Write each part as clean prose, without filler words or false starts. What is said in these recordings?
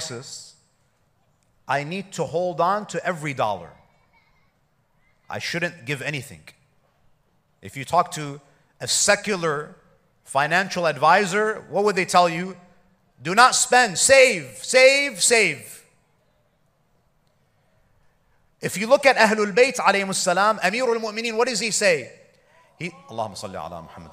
crisis, I need to hold on to every dollar. I shouldn't give anything. If you talk to a secular financial advisor, what would they tell you? Do not spend, save, save, save. If you look at Ahlul Bayt alayhimus salam, Amirul Mu'mineen, what does he say? Allahumma salli ala Muhammad.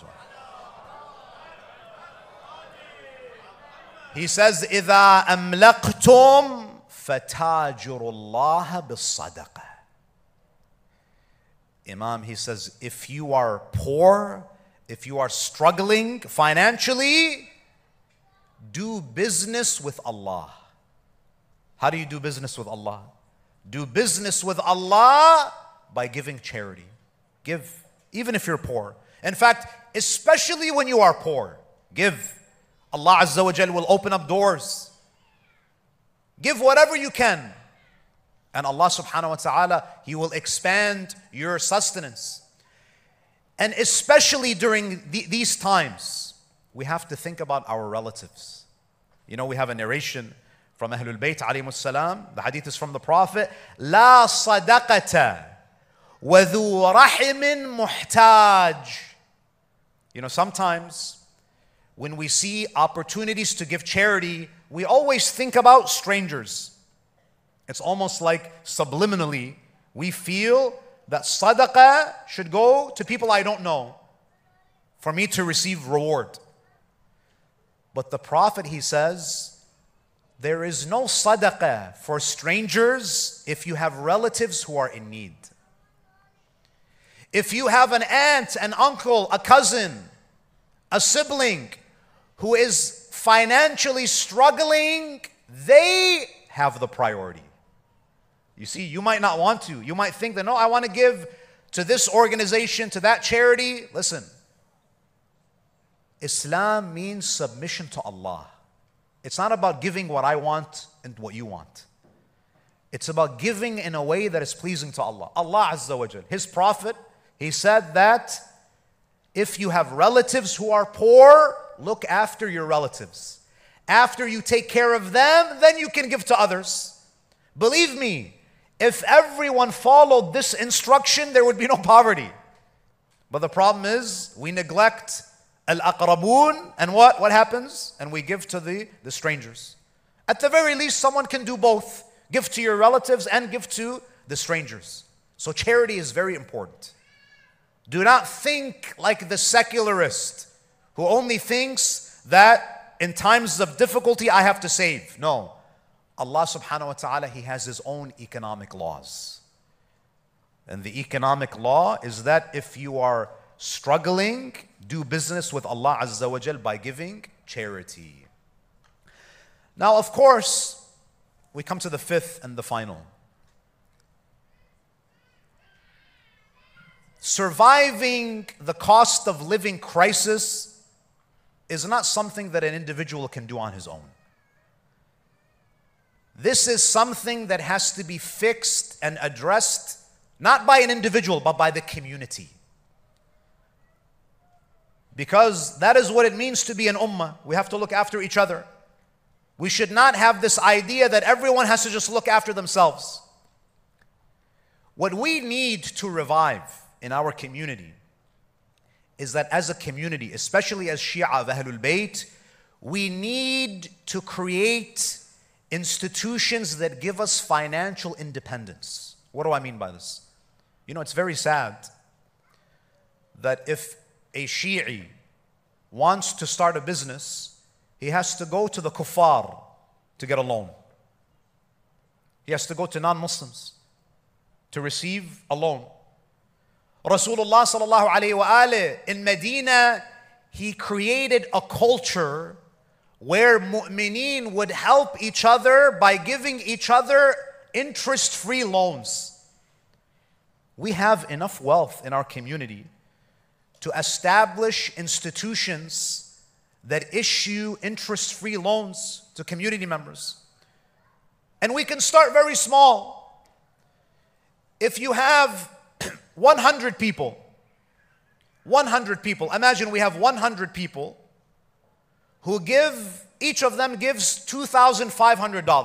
He says, إِذَا أَمْلَقْتُمْ فَتَاجِرُ اللَّهَ بِالصَّدَقَةِ. Imam, he says, if you are poor, if you are struggling financially, do business with Allah. How do you do business with Allah? Do business with Allah by giving charity. Give, even if you're poor. In fact, especially when you are poor, give. Allah Azza wa Jal will open up doors. Give whatever you can. And Allah subhanahu wa ta'ala, He will expand your sustenance. And especially during these times, we have to think about our relatives. You know, we have a narration from Ahlul Bayt alayhimus salam. The hadith is from the Prophet. La sadaqata wa dhu rahimin muhtaj. You know, sometimes when we see opportunities to give charity, we always think about strangers. It's almost like subliminally, we feel that sadaqah should go to people I don't know for me to receive reward. But the Prophet, he says, there is no sadaqah for strangers if you have relatives who are in need. If you have an aunt, an uncle, a cousin, a sibling who is financially struggling, they have the priority. You see, you might not want to. You might think that, no, I want to give to this organization, to that charity. Listen, Islam means submission to Allah. It's not about giving what I want and what you want. It's about giving in a way that is pleasing to Allah. Allah Azza wa Jal, His Prophet, he said that if you have relatives who are poor, look after your relatives. After you take care of them, then you can give to others. Believe me, if everyone followed this instruction, there would be no poverty. But the problem is, we neglect al-aqraboon, and what happens? And we give to the strangers. At the very least, someone can do both. Give to your relatives and give to the strangers. So charity is very important. Do not think like the secularist who only thinks that in times of difficulty I have to save. No. Allah subhanahu wa ta'ala, He has His own economic laws. And the economic law is that if you are struggling, do business with Allah Azza wa Jal by giving charity. Now, of course, we come to the fifth and the final. Surviving the cost of living crisis is not something that an individual can do on his own. This is something that has to be fixed and addressed not by an individual, but by the community. Because that is what it means to be an ummah. We have to look after each other. We should not have this idea that everyone has to just look after themselves. What we need to revive in our community is that as a community, especially as Shia of Ahlul Bayt, we need to create institutions that give us financial independence. What do I mean by this? You know, it's very sad that if a Shi'i wants to start a business, he has to go to the kuffar to get a loan. He has to go to non-Muslims to receive a loan. Rasulullah sallallahu alayhi wa alihi in Medina, he created a culture where mu'mineen would help each other by giving each other interest-free loans. We have enough wealth in our community to establish institutions that issue interest-free loans to community members. And we can start very small. If you have 100 people, imagine we have 100 people who give, each of them gives $2,500.